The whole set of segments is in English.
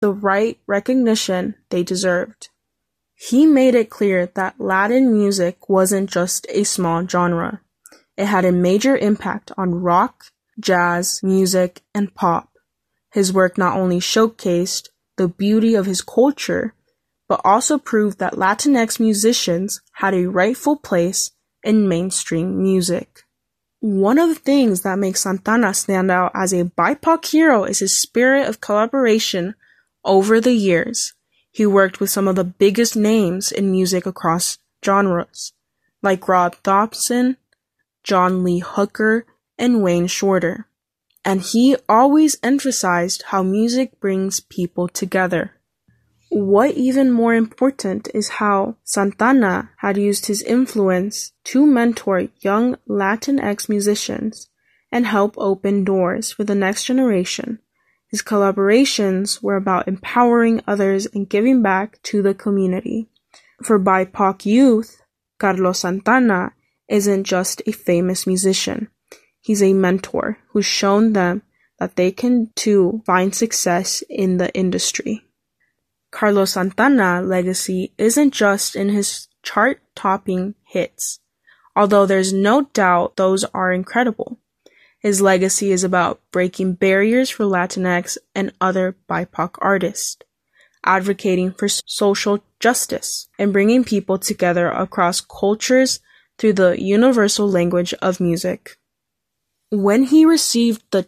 the right recognition they deserved. He made it clear that Latin music wasn't just a small genre. It had a major impact on rock, jazz, music, and pop. His work not only showcased the beauty of his culture, but also proved that Latinx musicians had a rightful place in mainstream music. One of the things that makes Santana stand out as a BIPOC hero is his spirit of collaboration over the years. He worked with some of the biggest names in music across genres, like Rod Thompson, John Lee Hooker, and Wayne Shorter. And he always emphasized how music brings people together. What even more important is how Santana had used his influence to mentor young Latinx musicians and help open doors for the next generation. His collaborations were about empowering others and giving back to the community. For BIPOC youth, Carlos Santana isn't just a famous musician. He's a mentor who's shown them that they can too find success in the industry. Carlos Santana's legacy isn't just in his chart-topping hits, although there's no doubt those are incredible. His legacy is about breaking barriers for Latinx and other BIPOC artists, advocating for social justice, and bringing people together across cultures through the universal language of music. When he received the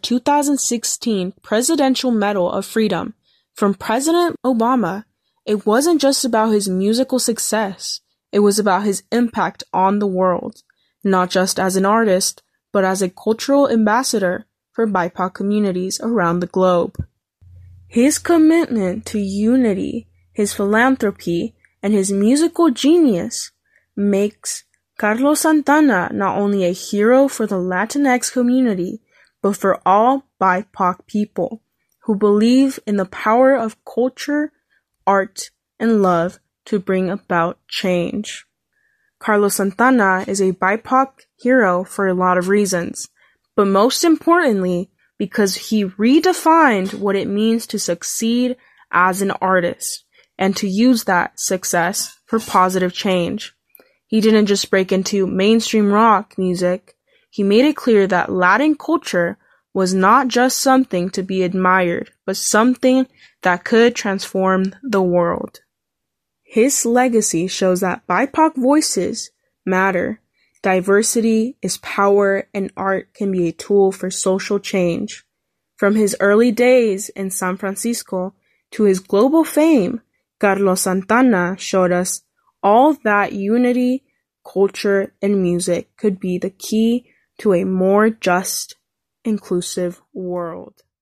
2016 Presidential Medal of Freedom from President Obama, it wasn't just about his musical success. It was about his impact on the world, not just as an artist, but as a cultural ambassador for BIPOC communities around the globe. His commitment to unity, his philanthropy, and his musical genius makes Carlos Santana not only a hero for the Latinx community, but for all BIPOC people who believe in the power of culture, art, and love to bring about change. Carlos Santana is a BIPOC hero for a lot of reasons, but most importantly, because he redefined what it means to succeed as an artist and to use that success for positive change. He didn't just break into mainstream rock music. He made it clear that Latin culture was not just something to be admired, but something that could transform the world. His legacy shows that BIPOC voices matter, diversity is power, and art can be a tool for social change. From his early days in San Francisco to his global fame, Carlos Santana showed us all that unity, culture, and music could be the key to a more just, inclusive world.